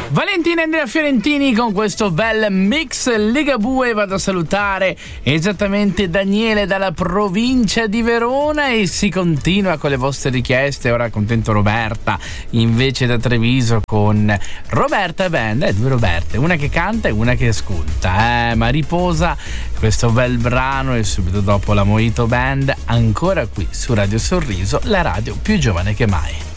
Valentina e Andrea Fiorentini con questo bel mix Ligabue. Vado a salutare esattamente Daniele dalla provincia di Verona e si continua con le vostre richieste. Ora contento Roberta invece da Treviso con Roberta Band, due Roberte, una che canta e una che ascolta, ma riposa questo bel brano e subito dopo la Mojito Band ancora qui su Radio Sorriso, la radio più giovane che mai.